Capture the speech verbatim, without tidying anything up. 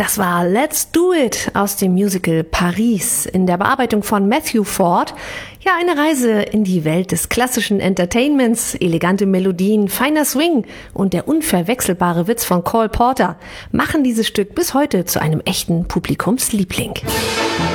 Das war Let's Do It aus dem Musical Paris in der Bearbeitung von Matthew Ford. Ja, eine Reise in die Welt des klassischen Entertainments, elegante Melodien, feiner Swing und der unverwechselbare Witz von Cole Porter machen dieses Stück bis heute zu einem echten Publikumsliebling.